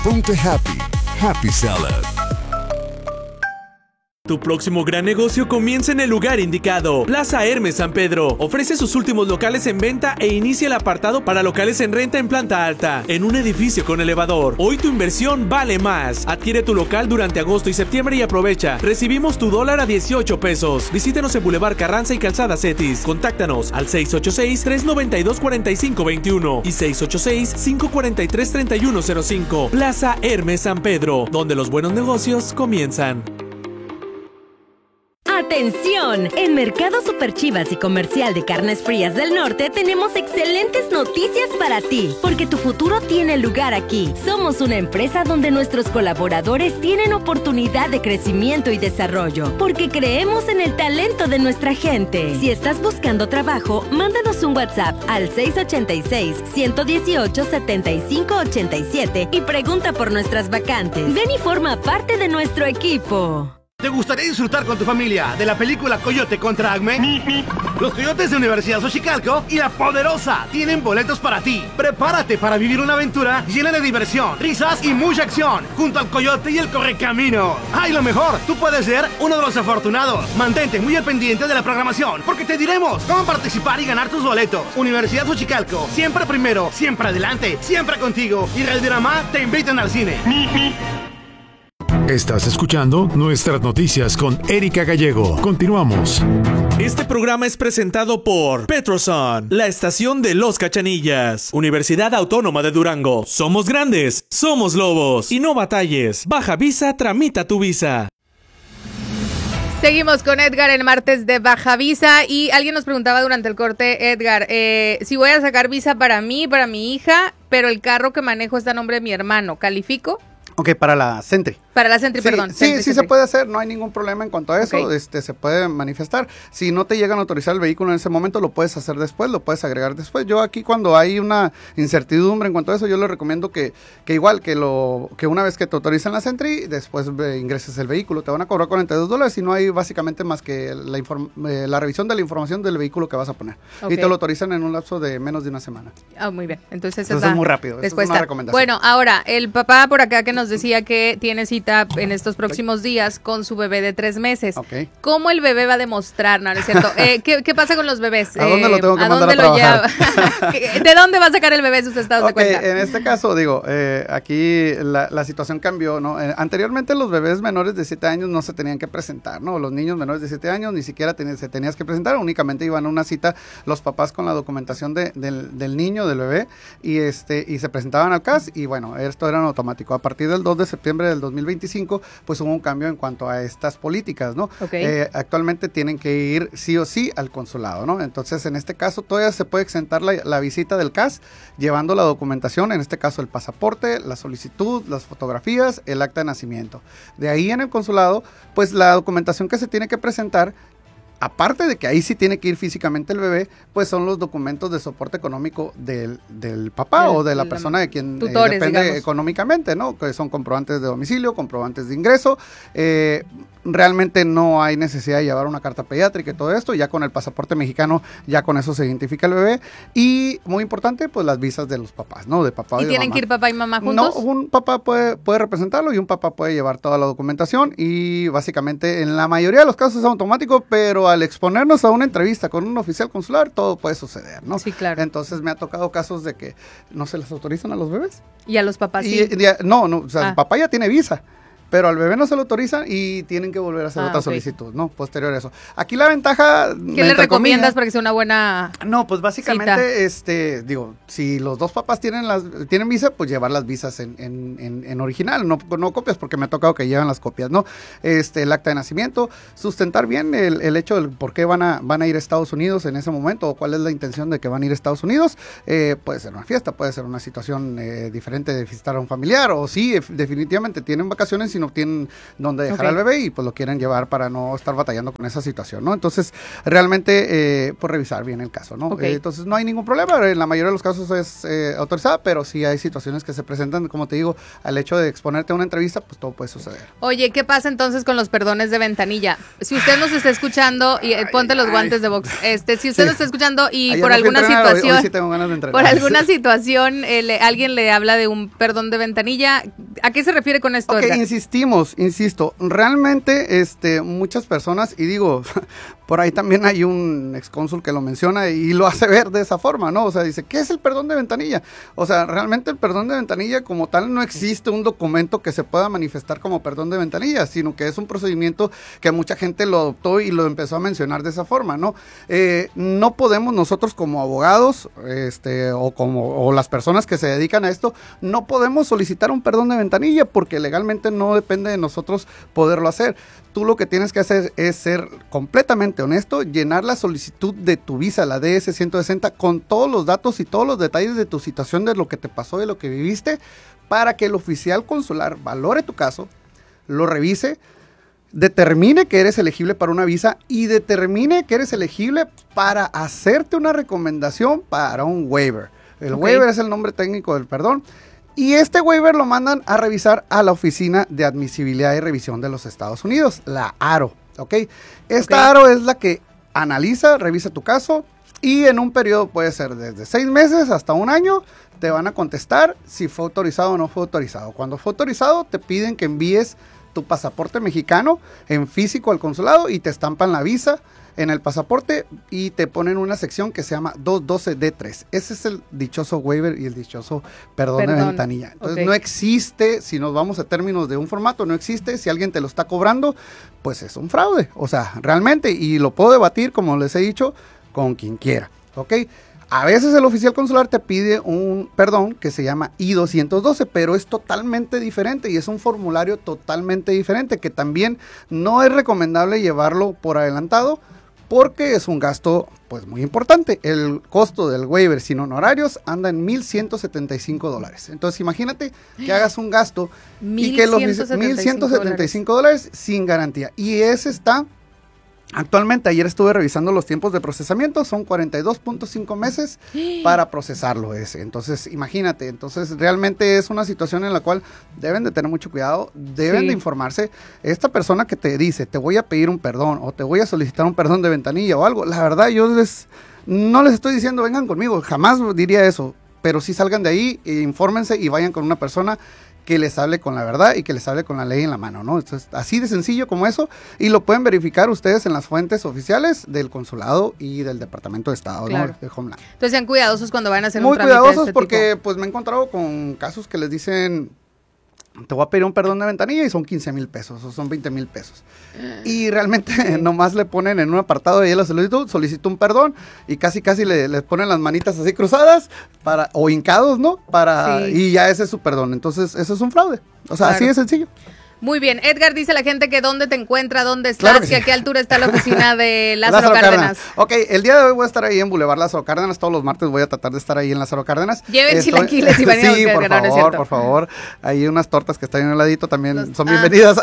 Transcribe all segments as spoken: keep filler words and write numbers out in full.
Ponte happy. Happy Salad. Tu próximo gran negocio comienza en el lugar indicado. Plaza Hermes San Pedro ofrece sus últimos locales en venta e inicia el apartado para locales en renta en planta alta, en un edificio con elevador. Hoy tu inversión vale más. Adquiere tu local durante agosto y septiembre y aprovecha. Recibimos tu dólar a dieciocho pesos. Visítenos en Boulevard Carranza y Calzada Cetis. Contáctanos al seis ocho seis, tres nueve dos, cuatro cinco dos uno y seis ocho seis, cinco cuatro tres, tres uno cero cinco. Plaza Hermes San Pedro, donde los buenos negocios comienzan. ¡Atención! En Mercado Super Chivas y Comercial de Carnes Frías del Norte tenemos excelentes noticias para ti, porque tu futuro tiene lugar aquí. Somos una empresa donde nuestros colaboradores tienen oportunidad de crecimiento y desarrollo, porque creemos en el talento de nuestra gente. Si estás buscando trabajo, mándanos un WhatsApp al seis ocho seis, uno uno ocho, siete cinco ocho siete y pregunta por nuestras vacantes. Ven y forma parte de nuestro equipo. ¿Te gustaría disfrutar con tu familia de la película Coyote contra Acme? Los Coyotes de Universidad Xochicalco y La Poderosa tienen boletos para ti. Prepárate para vivir una aventura llena de diversión, risas y mucha acción junto al Coyote y el Correcaminos. ¡Ay, lo mejor! Tú puedes ser uno de los afortunados. Mantente muy al pendiente de la programación porque te diremos cómo participar y ganar tus boletos. Universidad Xochicalco, siempre primero, siempre adelante, siempre contigo. Y Radiorama te invitan al cine. Estás escuchando Nuestras Noticias con Erika Gallego. Continuamos. Este programa es presentado por Petroson, la estación de Los Cachanillas. Universidad Autónoma de Durango. Somos grandes, somos lobos. Y no batalles. Baja Visa, tramita tu visa. Seguimos con Edgar en martes de Baja Visa y alguien nos preguntaba durante el corte, Edgar, eh, si voy a sacar visa para mí, para mi hija, pero el carro que manejo está a nombre de mi hermano, ¿califico? Ok, para la Sentry. Para la Sentry, sí, perdón. Sí, Sentry, sí Sentry. se puede hacer, no hay ningún problema en cuanto a eso, Okay. este, se puede manifestar. Si no te llegan a autorizar el vehículo en ese momento, lo puedes hacer después, lo puedes agregar después. Yo aquí cuando hay una incertidumbre en cuanto a eso, yo les recomiendo que, que igual, que lo que una vez que te autoricen la Sentry, después eh, ingreses el vehículo. Te van a cobrar cuarenta y dos dólares y no hay básicamente más que la, inform eh, la revisión de la información del vehículo que vas a poner. Okay. Y te lo autorizan en un lapso de menos de una semana. Ah, muy bien. Entonces, Entonces es muy rápido, eso es una recomendación. Bueno, ahora, el papá por acá que nos decía que tiene cita en estos próximos días con su bebé de tres meses. Okay. ¿Cómo el bebé va a demostrar? No, no es cierto. Eh, ¿qué, ¿Qué pasa con los bebés? ¿A dónde lo tengo que ¿A mandar dónde a lo trabajar? lleva? ¿De dónde va a sacar el bebé sus estados okay, de cuenta? En este caso, digo, eh, aquí la, la situación cambió, ¿no? Eh, anteriormente los bebés menores de siete años no se tenían que presentar, ¿no? Los niños menores de siete años ni siquiera ten, se tenías que presentar, únicamente iban a una cita los papás con la documentación de, del, del niño, del bebé, y este y se presentaban al C A S, y bueno, esto era en automático. A partir del dos de septiembre del dos mil veinticinco, pues hubo un cambio en cuanto a estas políticas, ¿no? Okay. Eh, actualmente tienen que ir sí o sí al consulado, ¿no? Entonces, en este caso, todavía se puede exentar la, la visita del C A S llevando la documentación, en este caso el pasaporte, la solicitud, las fotografías, el acta de nacimiento. De ahí en el consulado, pues la documentación que se tiene que presentar, aparte de que ahí sí tiene que ir físicamente el bebé, pues son los documentos de soporte económico del, del papá del, o de la del, persona de quien tutores, eh, depende digamos. Económicamente, ¿no? Que son comprobantes de domicilio, comprobantes de ingreso. Eh, realmente no hay necesidad de llevar una carta pediátrica y todo esto, ya con el pasaporte mexicano, ya con eso se identifica el bebé. Y muy importante, pues las visas de los papás, ¿no? De papá y, ¿Y de tienen mamá. que ir papá y mamá juntos? No, un papá puede, puede representarlo y un papá puede llevar toda la documentación y básicamente en la mayoría de los casos es automático, pero al exponernos a una entrevista con un oficial consular, todo puede suceder, ¿no? Sí, claro. Entonces me ha tocado casos de que no se les autorizan a los bebés. Y a los papás y, sí. Y, no, no, o sea, ah. el papá ya tiene visa. Pero al bebé no se lo autorizan y tienen que volver a hacer ah, otra okay. solicitud, ¿no? Posterior a eso. Aquí la ventaja... ¿Qué le recomiendas para que sea una buena No, pues básicamente, cita? este, digo, si los dos papás tienen las tienen visa, pues llevar las visas en, en, en, en original, no, no copias, porque me ha tocado que llevan las copias, ¿no? Este, el acta de nacimiento, sustentar bien el, el hecho del por qué van a, van a ir a Estados Unidos en ese momento, o cuál es la intención de que van a ir a Estados Unidos. Eh, puede ser una fiesta, puede ser una situación eh, diferente de visitar a un familiar, o sí, definitivamente tienen vacaciones y no tienen dónde dejar Okay. al bebé y pues lo quieren llevar para no estar batallando con esa situación, ¿no? Entonces, realmente, eh, pues revisar bien el caso, ¿no? Okay. Eh, entonces, no hay ningún problema, en la mayoría de los casos es eh, autorizada, pero sí hay situaciones que se presentan, como te digo, al hecho de exponerte a una entrevista, pues todo puede suceder. Oye, ¿qué pasa entonces con los perdones de ventanilla? Si usted nos está escuchando, y eh, ponte los ay. guantes de box, este, si usted Sí. nos está escuchando y Ayer por no fui a alguna entrenar, hoy- situación, hoy sí tengo ganas de entrenar. por alguna situación, eh, le- alguien le habla de un perdón de ventanilla, ¿a qué se refiere con esto? Ok, Edgar? insistimos, insisto, realmente este, muchas personas, y digo, por ahí también hay un excónsul que lo menciona y lo hace ver de esa forma, ¿no? O sea, dice, ¿qué es el perdón de ventanilla? O sea, realmente el perdón de ventanilla como tal no existe un documento que se pueda manifestar como perdón de ventanilla, sino que es un procedimiento que mucha gente lo adoptó y lo empezó a mencionar de esa forma, ¿no? Eh, no podemos nosotros como abogados, este, o como o las personas que se dedican a esto, no podemos solicitar un perdón de ventanilla porque legalmente no depende de nosotros poderlo hacer. Tú lo que tienes que hacer es ser completamente honesto, llenar la solicitud de tu visa, la D S ciento sesenta, con todos los datos y todos los detalles de tu situación, de lo que te pasó, de lo que viviste, para que el oficial consular valore tu caso, lo revise, determine que eres elegible para una visa y determine que eres elegible para hacerte una recomendación para un waiver. El Ok. waiver es el nombre técnico del perdón. Y este waiver lo mandan a revisar a la Oficina de Admisibilidad y Revisión de los Estados Unidos, la A R O, ¿ok? Esta Ok. A R O es la que analiza, revisa tu caso y en un periodo puede ser desde seis meses hasta un año, te van a contestar si fue autorizado o no fue autorizado. Cuando fue autorizado te piden que envíes tu pasaporte mexicano en físico al consulado y te estampan la visa en el pasaporte y te ponen una sección que se llama doscientos doce D tres. Ese es el dichoso waiver y el dichoso perdón, Perdón. de ventanilla. Entonces Ok. no existe, si nos vamos a términos de un formato, no existe. Si alguien te lo está cobrando, pues es un fraude. O sea, realmente, y lo puedo debatir, como les he dicho, con quien quiera. ¿Ok? A veces el oficial consular te pide un perdón que se llama I doscientos doce, pero es totalmente diferente y es un formulario totalmente diferente que también no es recomendable llevarlo por adelantado porque es un gasto pues muy importante. El costo del waiver sin honorarios anda en mil ciento setenta y cinco dólares. Entonces imagínate que hagas un gasto y que el ofici- mil ciento setenta y cinco dólares sin garantía. Y ese está... Actualmente, ayer estuve revisando los tiempos de procesamiento, son cuarenta y dos punto cinco meses para procesarlo ese. Entonces, imagínate, entonces realmente es una situación en la cual deben de tener mucho cuidado, deben Sí. de informarse. Esta persona que te dice, te voy a pedir un perdón o te voy a solicitar un perdón de ventanilla o algo, la verdad yo les no les estoy diciendo vengan conmigo, jamás diría eso, pero sí salgan de ahí, e infórmense y vayan con una persona que les hable con la verdad y que les hable con la ley en la mano, ¿no? Entonces, así de sencillo como eso, y lo pueden verificar ustedes en las fuentes oficiales del consulado y del Departamento de Estado, Claro. ¿no? De Homeland. Entonces sean cuidadosos cuando van a hacer Muy un trámite de cuidadosos este porque, tipo. pues, me he encontrado con casos que les dicen, te voy a pedir un perdón de ventanilla y son quince mil pesos o son veinte mil pesos. Y realmente nomás le ponen en un apartado de la solicitud, solicito un perdón y casi casi le, les ponen las manitas así cruzadas para o hincados, ¿no? Para Sí. y ya ese es su perdón. Entonces, eso es un fraude. O sea, Claro. así de sencillo. Muy bien, Edgar dice a la gente que dónde te encuentra, dónde estás, Claro que que sí. a qué altura está la oficina de Lázaro, Cárdenas. Ok, el día de hoy voy a estar ahí en Boulevard Lázaro Cárdenas. Todos los martes voy a tratar de estar ahí en Lázaro Cárdenas. Lleven Estoy- chilaquiles y vayan a Sí, buscar, por que no, no es favor, cierto. por favor. Hay unas tortas que están en el ladito también. Los- son ah, bienvenidas.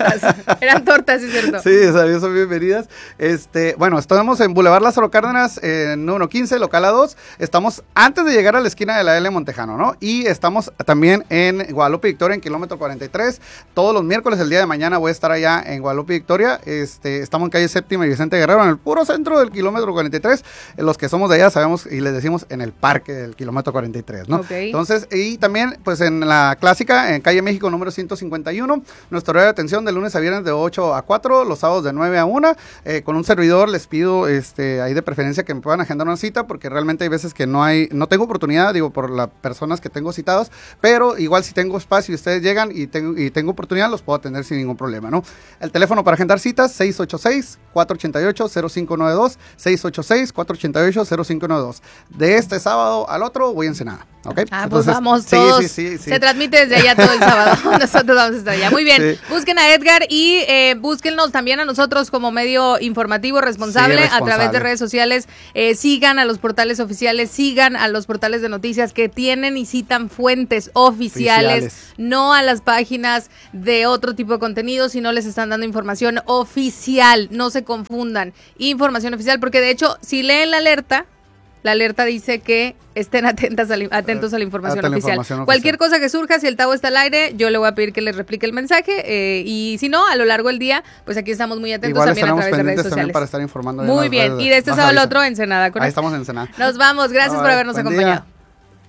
Eran tortas, sí, cierto. Sí, también son bienvenidas. Este, bueno, estamos en Boulevard Lázaro Cárdenas, eh, número quince, local A dos. Estamos antes de llegar a la esquina de la L Montejano, ¿no? Y estamos también en Guadalupe Victoria, en kilómetro cuarenta y tres. Todos los miércoles, el día de mañana, voy a estar allá en Guadalupe Victoria. Este, estamos en calle Séptima y Vicente Guerrero, en el puro centro del kilómetro cuarenta y tres. Los que somos de allá sabemos y les decimos en el parque del kilómetro cuarenta y tres, ¿no? Ok. Entonces, y también, pues en la clásica, en calle México número ciento cincuenta y uno, nuestro horario de atención de lunes a viernes de ocho a cuatro, los sábados de nueve a una. Eh, con un servidor les pido este, ahí de preferencia que me puedan agendar una cita, porque realmente hay veces que no hay, no tengo oportunidad, digo, por las personas que tengo citados, pero igual si tengo espacio y ustedes llegan y tengo, y tengo oportunidad, los puedo atender sin ningún problema, ¿no? El teléfono para agendar citas, seis ocho seis, cuatro ocho ocho, cero cinco nueve dos, seis ocho seis, cuatro ocho ocho, cero cinco nueve dos. De este sábado al otro voy a Ensenada, ¿ok? Ah, Entonces, pues vamos sí, todos. sí, sí, sí. Se transmite desde allá todo el sábado. Nosotros vamos a estar allá. Muy bien. Sí. Busquen a Edgar y eh, búsquennos también a nosotros como medio informativo responsable, Sí, a responsable. través de redes sociales. Eh, sigan a los portales oficiales, sigan a los portales de noticias que tienen y citan fuentes oficiales, Oficiales. no a las páginas de otro tipo de contenido, sino les están dando información oficial. No se confundan. Información oficial, porque de hecho, si leen la alerta, la alerta dice que estén atentas a la- atentos a la información, Atenta a la oficial. información Cualquier oficial. cosa que surja, si el Tavo está al aire, yo le voy a pedir que les replique el mensaje. eh, y si no, a lo largo del día, pues aquí estamos muy atentos Igual también a estaremos través de redes pendientes sociales. también para estar informando. de Muy las bien. redes Y de este Baja sábado al Visa. otro, Ensenada. Con Ahí esto. estamos en Ensenada. Nos vamos. Gracias Bye, por habernos buen acompañado. día.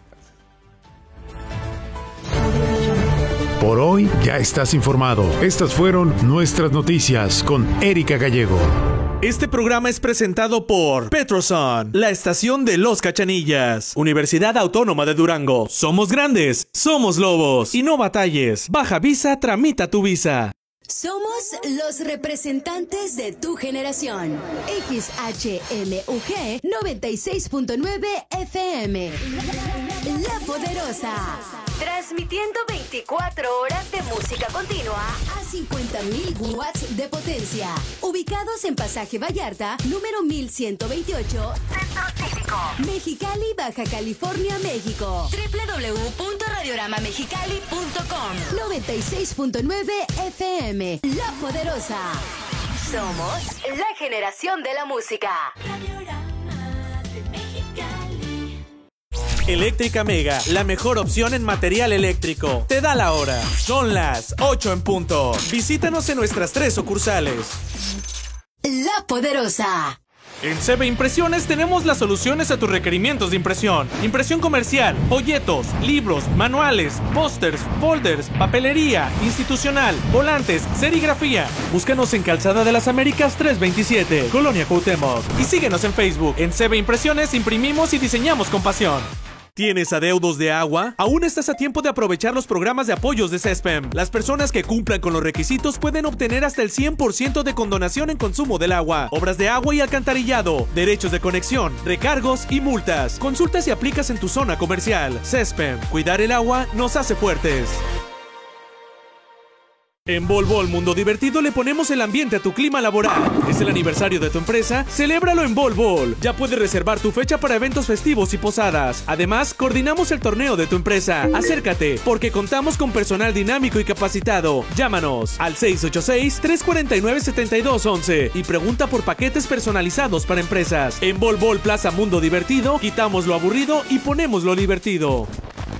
Por hoy ya estás informado. Estas fueron nuestras noticias con Erika Gallego. Este programa es presentado por Petroson, la estación de Los Cachanillas, Universidad Autónoma de Durango. Somos grandes, somos lobos. Y no batalles. Baja Visa, tramita tu visa. Somos los representantes de tu generación. X H M U G noventa y seis punto nueve F M. La Poderosa. Transmitiendo veinticuatro horas de música continua. A cincuenta mil watts de potencia. Ubicados en Pasaje Vallarta, número mil ciento veintiocho. Centro Cívico. Mexicali, Baja California, México. doble u doble u doble u punto radiorama mexicali punto com. noventa y seis punto nueve F M. La Poderosa. Somos la generación de la música. Eléctrica Mega, la mejor opción en material eléctrico. Te da la hora. Son las ocho en punto. Visítanos en nuestras tres sucursales. La Poderosa. En C B Impresiones tenemos las soluciones a tus requerimientos de impresión. Impresión comercial, folletos, libros, manuales, pósters, folders, papelería, institucional, volantes, serigrafía. Búscanos en Calzada de las Américas trescientos veintisiete, Colonia Cuauhtémoc. Y síguenos en Facebook. En C B Impresiones imprimimos y diseñamos con pasión. ¿Tienes adeudos de agua? Aún estás a tiempo de aprovechar los programas de apoyos de CESPEM. Las personas que cumplan con los requisitos pueden obtener hasta el cien por ciento de condonación en consumo del agua, obras de agua y alcantarillado, derechos de conexión, recargos y multas. Consulta si aplicas en tu zona comercial. CESPEM, cuidar el agua nos hace fuertes. En Bol Bol Mundo Divertido le ponemos el ambiente a tu clima laboral. Es el aniversario de tu empresa, celébralo en Bol Bol. Ya puedes reservar tu fecha para eventos festivos y posadas. Además, coordinamos el torneo de tu empresa. Acércate, porque contamos con personal dinámico y capacitado. Llámanos al seis ocho seis, tres cuatro nueve, siete dos once y pregunta por paquetes personalizados para empresas. En Bol Bol Plaza Mundo Divertido, quitamos lo aburrido y ponemos lo divertido.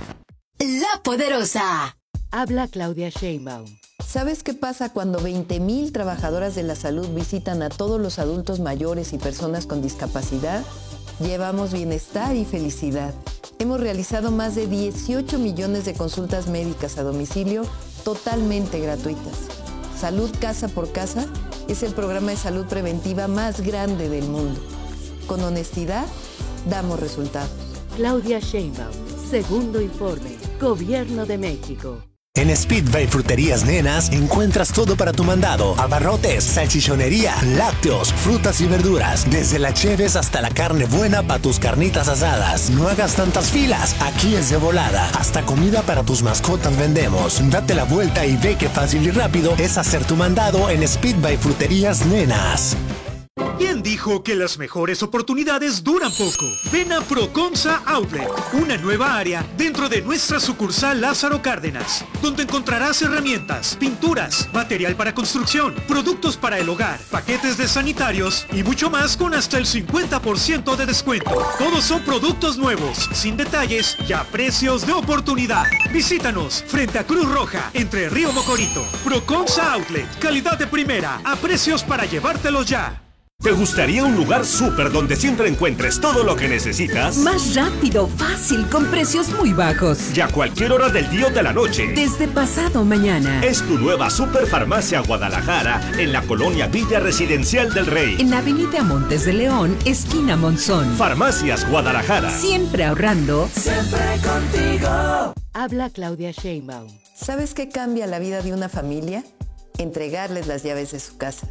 La Poderosa. Habla Claudia Sheinbaum. ¿Sabes qué pasa cuando veinte mil trabajadoras de la salud visitan a todos los adultos mayores y personas con discapacidad? Llevamos bienestar y felicidad. Hemos realizado más de dieciocho millones de consultas médicas a domicilio totalmente gratuitas. Salud Casa por Casa es el programa de salud preventiva más grande del mundo. Con honestidad, damos resultados. Claudia Sheinbaum, segundo informe, Gobierno de México. En Speedway Fruterías Nenas encuentras todo para tu mandado. Abarrotes, salchichonería, lácteos, frutas y verduras. Desde la cheves hasta la carne buena para tus carnitas asadas. No hagas tantas filas, aquí es de volada. Hasta comida para tus mascotas vendemos. Date la vuelta y ve qué fácil y rápido es hacer tu mandado en Speedway Fruterías Nenas. ¿Quién dijo que las mejores oportunidades duran poco? Ven a Proconsa Outlet, una nueva área dentro de nuestra sucursal Lázaro Cárdenas, donde encontrarás herramientas, pinturas, material para construcción, productos para el hogar, paquetes de sanitarios y mucho más con hasta el cincuenta por ciento de descuento. Todos son productos nuevos, sin detalles y a precios de oportunidad. Visítanos frente a Cruz Roja, entre Río Mocorito. Proconsa Outlet, calidad de primera, a precios para llevártelos ya. ¿Te gustaría un lugar súper donde siempre encuentres todo lo que necesitas? Más rápido, fácil, con precios muy bajos. Y a cualquier hora del día o de la noche. Desde pasado mañana. Es tu nueva Superfarmacia Guadalajara en la colonia Villa Residencial del Rey. En Avenida Montes de León, esquina Monzón. Farmacias Guadalajara. Siempre ahorrando. Siempre contigo. Habla Claudia Sheinbaum. ¿Sabes qué cambia la vida de una familia? Entregarles las llaves de su casa.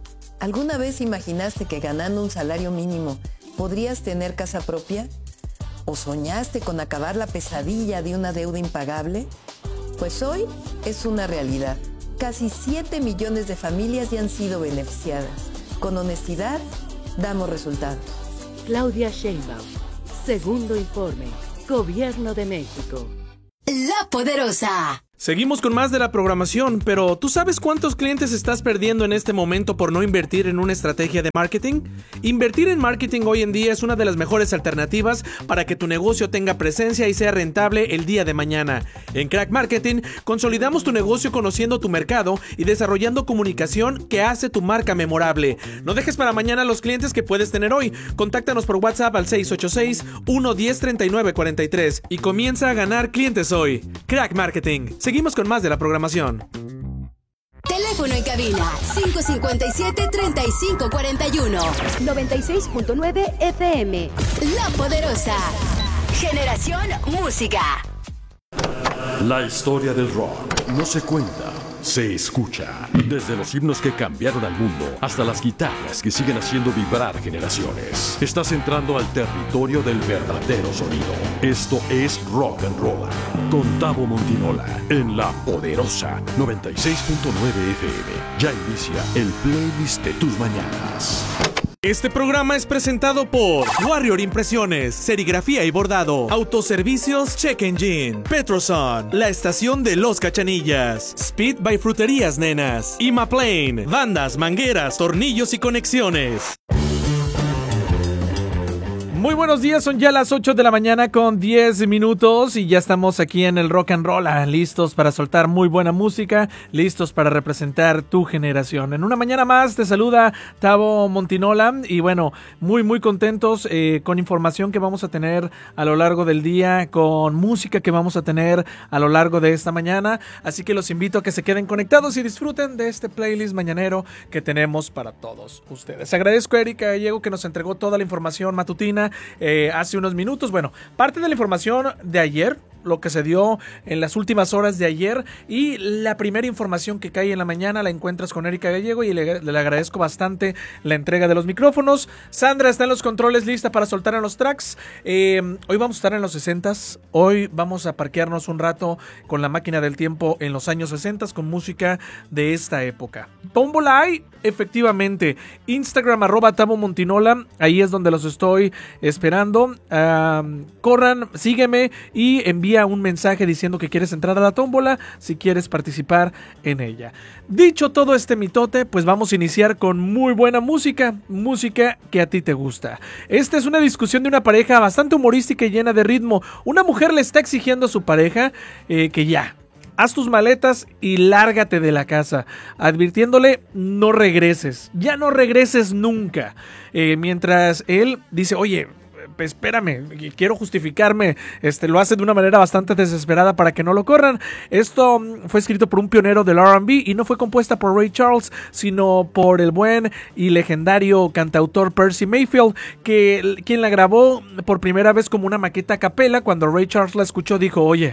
¿Alguna vez imaginaste que ganando un salario mínimo podrías tener casa propia? ¿O soñaste con acabar la pesadilla de una deuda impagable? Pues hoy es una realidad. Casi siete millones de familias ya han sido beneficiadas. Con honestidad, damos resultados. Claudia Sheinbaum, segundo informe, Gobierno de México. La Poderosa. Seguimos con más de la programación, pero ¿tú sabes cuántos clientes estás perdiendo en este momento por no invertir en una estrategia de marketing? Invertir en marketing hoy en día es una de las mejores alternativas para que tu negocio tenga presencia y sea rentable el día de mañana. En Crack Marketing, consolidamos tu negocio conociendo tu mercado y desarrollando comunicación que hace tu marca memorable. No dejes para mañana los clientes que puedes tener hoy. Contáctanos por WhatsApp al seis ocho seis, uno uno cero, tres nueve cuatro tres y comienza a ganar clientes hoy. Crack Marketing. Seguimos con más de la programación. Teléfono en cabina cinco cinco siete, tres cinco cuatro uno. noventa y seis punto nueve F M. La Poderosa. Generación Música. La historia del rock no se cuenta, se escucha. Desde los himnos que cambiaron al mundo hasta las guitarras que siguen haciendo vibrar generaciones. Estás entrando al territorio del verdadero sonido. Esto es Rock and Roll con Tavo Montinola en La Poderosa noventa y seis punto nueve F M. Ya inicia el playlist de tus mañanas. Este programa es presentado por Warrior Impresiones, Serigrafía y Bordado, Autoservicios Check Engine, Petroson, La Estación de los Cachanillas, Speed by Fruterías Nenas, Imaplane, Bandas, Mangueras, Tornillos y Conexiones. Muy buenos días, son ya las ocho de la mañana con diez minutos y ya estamos aquí en el Rock and Roll, listos para soltar muy buena música, listos para representar tu generación. En una mañana más te saluda Tavo Montinola y bueno, muy muy contentos eh, con información que vamos a tener a lo largo del día, con música que vamos a tener a lo largo de esta mañana, así que los invito a que se queden conectados y disfruten de este playlist mañanero que tenemos para todos ustedes. Agradezco a Erika Gallego que nos entregó toda la información matutina Eh, hace unos minutos. Bueno, parte de la información de ayer, lo que se dio en las últimas horas de ayer y la primera información que cae en la mañana la encuentras con Erika Gallego y le, le agradezco bastante la entrega de los micrófonos. Sandra está en los controles, lista para soltar en los tracks. Eh, hoy vamos a estar en los sesentas, hoy vamos a parquearnos un rato con la máquina del tiempo en los años sesentas con música de esta época. Tómbola hay, efectivamente. Instagram arroba Tavo Montinola, ahí es donde los estoy esperando. Uh, corran, sígueme y envíen un mensaje diciendo que quieres entrar a la tómbola si quieres participar en ella. Dicho todo este mitote, pues vamos a iniciar con muy buena música, música que a ti te gusta. Esta es una discusión de una pareja bastante humorística y llena de ritmo. Una mujer le está exigiendo a su pareja eh, que ya haz tus maletas y lárgate de la casa, advirtiéndole no regreses, ya no regreses nunca. Eh, mientras él dice, oye, espérame, quiero justificarme, este, lo hace de una manera bastante desesperada para que no lo corran. Esto fue escrito por un pionero del R and B y no fue compuesta por Ray Charles, sino por el buen y legendario cantautor Percy Mayfield, que quien la grabó por primera vez como una maqueta a capela. Cuando Ray Charles la escuchó dijo, oye,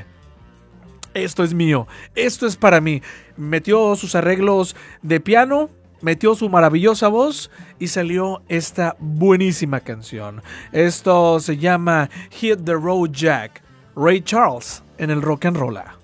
esto es mío, esto es para mí. Metió sus arreglos de piano, metió su maravillosa voz y salió esta buenísima canción. Esto se llama Hit the Road Jack. Ray Charles en el Rock and Roll.